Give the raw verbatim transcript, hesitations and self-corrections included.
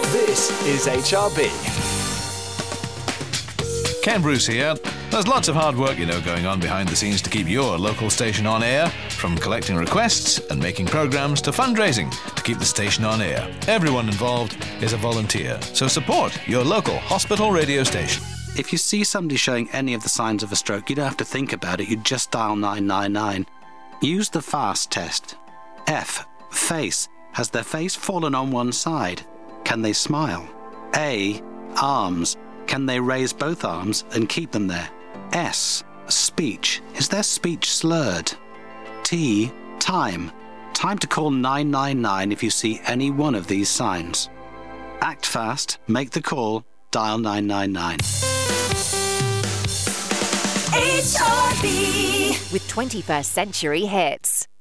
This is H R B. Ken Bruce here. There's lots of hard work, you know, going on behind the scenes to keep your local station on air, from collecting requests and making programmes to fundraising to keep the station on air. Everyone involved is a volunteer, so support your local hospital radio station. If you see somebody showing any of the signs of a stroke, you don't have to think about it, you just dial nine nine nine. Use the FAST test. F. Face. Has their face fallen on one side? Can they smile? A. Arms. Can they raise both arms and keep them there? S. Speech. Is their speech slurred? T. Time. Time to call nine nine nine if you see any one of these signs. Act fast, make the call, dial nine nine nine. H R B with twenty-first century hits.